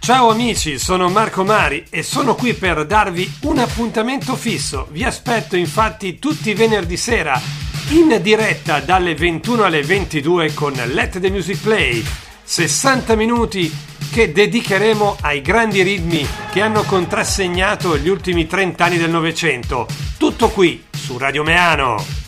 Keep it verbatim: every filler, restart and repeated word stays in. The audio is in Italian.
Ciao amici, sono Marco Mari e sono qui per darvi un appuntamento fisso. Vi aspetto infatti tutti i venerdì sera in diretta dalle ventuno alle ventidue con Let the Music Play. sessanta minuti che dedicheremo ai grandi ritmi che hanno contrassegnato gli ultimi trenta anni del Novecento. Tutto qui su Radio Meano.